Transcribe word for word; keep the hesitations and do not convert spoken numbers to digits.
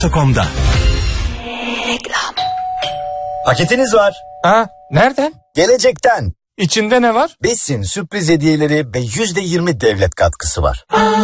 nokta com'da. Reklam. Paketiniz var. Ha, nereden? Gelecekten. İçinde ne var? Besin, sürpriz hediyeleri ve yüzde yirmi devlet katkısı var.